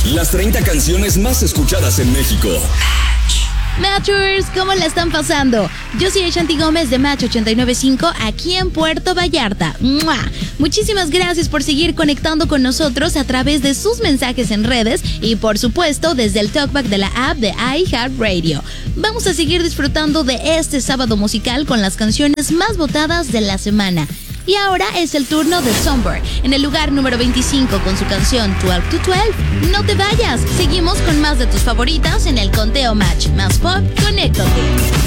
Las 30 canciones más escuchadas en México. Matchers, ¿cómo la están pasando? Yo soy Shanti Gómez de Match 89.5 aquí en Puerto Vallarta. ¡Mua! Muchísimas gracias por seguir conectando con nosotros a través de sus mensajes en redes y por supuesto desde el talkback de la app de iHeartRadio. Vamos a seguir disfrutando de este sábado musical con las canciones más votadas de la semana. Y ahora es el turno de Somber, en el lugar número 25 con su canción 12 to 12. No te vayas, seguimos con más de tus favoritas en el conteo Match. Más pop, conéctate.